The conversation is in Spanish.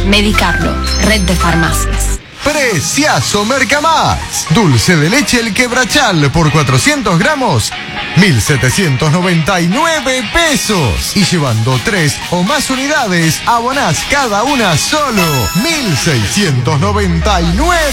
Medicarlo, red de farmacias. Preciazo Mercamax. Dulce de leche El Quebrachal por 400 gramos, 1.799 pesos. Y llevando 3 o más unidades, abonás cada una solo 1.699